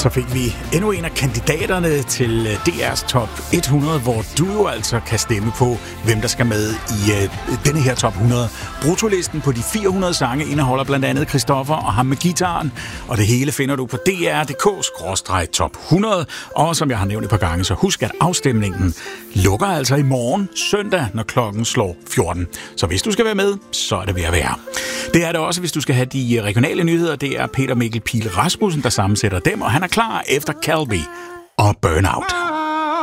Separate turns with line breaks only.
Så fik vi endnu en af kandidaterne til DR's Top 100, hvor du jo altså kan stemme på, hvem der skal med i denne her Top 100. Brutolisten på de 400 sange indeholder blandt andet Christoffer og ham med guitaren, og det hele finder du på dr.dk/top 100. Og som jeg har nævnt et par gange, så husk, at afstemningen lukker altså i morgen søndag, når klokken slår 14. Så hvis du skal være med, så er det ved at være. Det er det også, hvis du skal have de regionale nyheder. Det er Peter Mikkel Pihl Rasmussen, der sammensætter dem, og han er klar efter Calvi og Burnout.